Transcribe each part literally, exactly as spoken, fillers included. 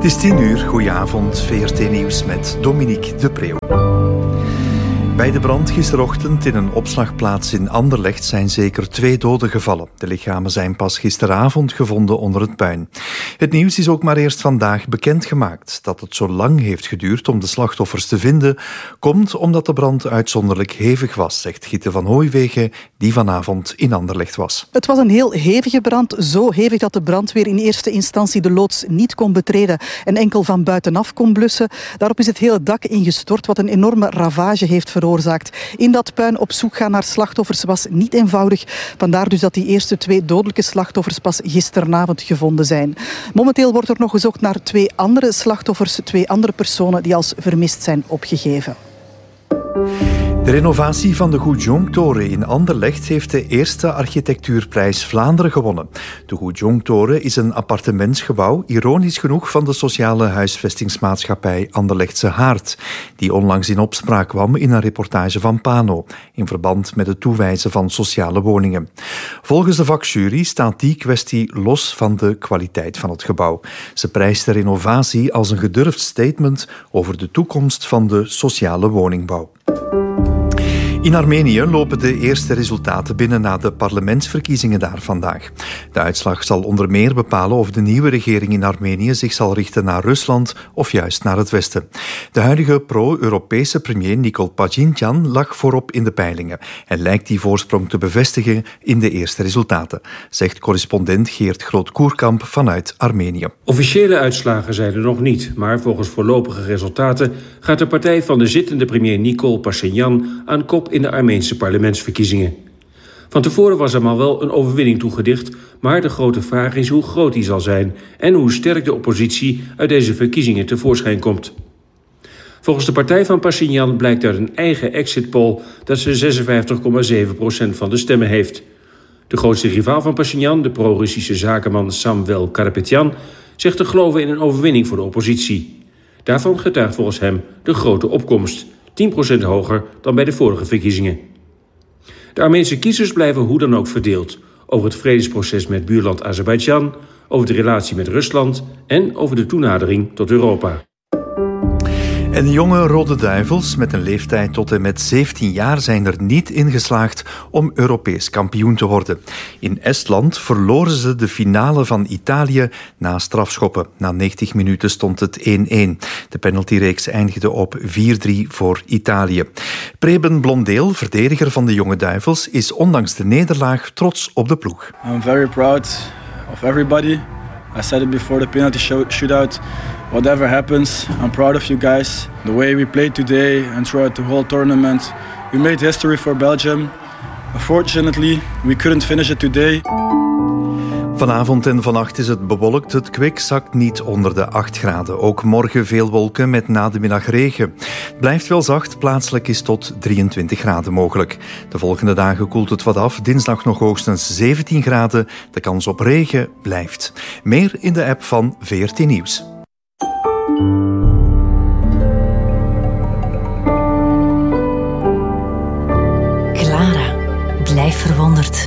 Het is tien uur, goedenavond, V R T Nieuws met Dominique de Preeuw. Bij de brand gisterochtend in een opslagplaats in Anderlecht zijn zeker twee doden gevallen. De lichamen zijn pas gisteravond gevonden onder het puin. Het nieuws is ook maar eerst vandaag bekendgemaakt. Dat het zo lang heeft geduurd om de slachtoffers te vinden, komt omdat de brand uitzonderlijk hevig was, zegt Gitte van Hooiwegen, die vanavond in Anderlecht was. Het was een heel hevige brand, zo hevig dat de brandweer in eerste instantie de loods niet kon betreden en enkel van buitenaf kon blussen. Daarop is het hele dak ingestort, wat een enorme ravage heeft veroorzaakt. In dat puin op zoek gaan naar slachtoffers was niet eenvoudig. Vandaar dus dat die eerste twee dodelijke slachtoffers pas gisteravond gevonden zijn. Momenteel wordt er nog gezocht naar twee andere slachtoffers, twee andere personen die als vermist zijn opgegeven. De renovatie van de Goedjongtoren in Anderlecht heeft de eerste architectuurprijs Vlaanderen gewonnen. De Goedjongtoren is een appartementsgebouw, ironisch genoeg van de sociale huisvestingsmaatschappij Anderlechtse Haard, die onlangs in opspraak kwam in een reportage van Pano, in verband met het toewijzen van sociale woningen. Volgens de vakjury staat die kwestie los van de kwaliteit van het gebouw. Ze prijst de renovatie als een gedurfd statement over de toekomst van de sociale woningbouw. In Armenië lopen de eerste resultaten binnen na de parlementsverkiezingen daar vandaag. De uitslag zal onder meer bepalen of de nieuwe regering in Armenië zich zal richten naar Rusland of juist naar het Westen. De huidige pro-Europese premier Nikol Pashinyan lag voorop in de peilingen en lijkt die voorsprong te bevestigen in de eerste resultaten, zegt correspondent Geert Groot-Koerkamp vanuit Armenië. Officiële uitslagen zijn er nog niet, maar volgens voorlopige resultaten gaat de partij van de zittende premier Nikol Pashinyan aan kop in de Armeense parlementsverkiezingen. Van tevoren was hem al wel een overwinning toegedicht, maar de grote vraag is hoe groot die zal zijn en hoe sterk de oppositie uit deze verkiezingen tevoorschijn komt. Volgens de partij van Pashinyan blijkt uit een eigen exit poll dat ze zesenvijftig komma zeven procent van de stemmen heeft. De grootste rivaal van Pashinyan, de pro-Russische zakenman Samvel Karapetyan, zegt te geloven in een overwinning voor de oppositie. Daarvan getuigt volgens hem de grote opkomst, tien procent hoger dan bij de vorige verkiezingen. De Armeense kiezers blijven hoe dan ook verdeeld over het vredesproces met buurland Azerbeidzjan, over de relatie met Rusland en over de toenadering tot Europa. En de jonge Rode Duivels met een leeftijd tot en met zeventien jaar zijn er niet in geslaagd om Europees kampioen te worden. In Estland verloren ze de finale van Italië na strafschoppen. Na negentig minuten stond het één-één. De penaltyreeks eindigde op vier drie voor Italië. Preben Blondeel, verdediger van de jonge Duivels, is ondanks de nederlaag trots op de ploeg. I'm very proud of everybody. I said it before the penalty shootout. Whatever happens, I'm proud of you guys. The way we played today and throughout the whole tournament, we made history for Belgium. Unfortunately, we couldn't finish it today. Vanavond en vannacht is het bewolkt. Het kwik zakt niet onder de acht graden. Ook morgen veel wolken met na de middag regen. Het blijft wel zacht. Plaatselijk is tot drieëntwintig graden mogelijk. De volgende dagen koelt het wat af. Dinsdag nog hoogstens zeventien graden. De kans op regen blijft. Meer in de app van V R T Nieuws. Clara, blijf verwonderd.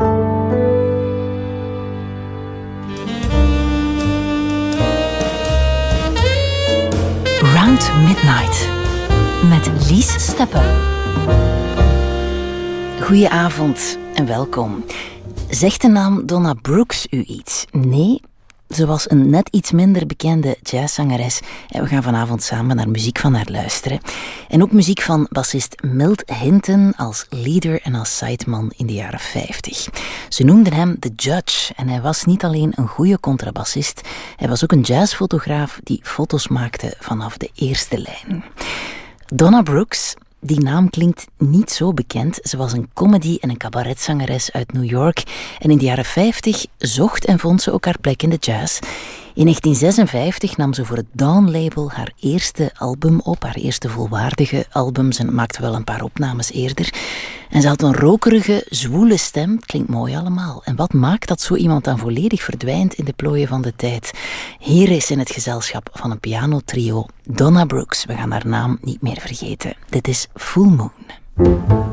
Round Midnight met Lies Steppen. Goedenavond en welkom. Zegt de naam Donna Brooks u iets? Nee, ze was een net iets minder bekende jazzzangeres en we gaan vanavond samen naar muziek van haar luisteren. En ook muziek van bassist Milt Hinton als leader en als sideman in de jaren vijftig. Ze noemden hem The Judge en hij was niet alleen een goede contrabassist, hij was ook een jazzfotograaf die foto's maakte vanaf de eerste lijn. Donna Brooks, die naam klinkt niet zo bekend. Ze was een comedy- en een cabaretzangeres uit New York. En in de jaren vijftig zocht en vond ze ook haar plek in de jazz. In negentien zesenvijftig nam ze voor het Dawn-label haar eerste album op, haar eerste volwaardige album. Ze maakte wel een paar opnames eerder. En ze had een rokerige, zwoele stem. Het klinkt mooi allemaal. En wat maakt dat zo iemand dan volledig verdwijnt in de plooien van de tijd? Hier is in het gezelschap van een pianotrio Donna Brooks. We gaan haar naam niet meer vergeten. Dit is Full Moon.